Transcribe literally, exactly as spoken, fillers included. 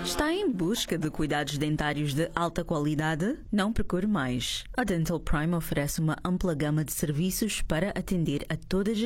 Está em busca de cuidados dentários de alta qualidade? Não procure mais. A Dental Prime oferece uma ampla gama de serviços para atender a todas as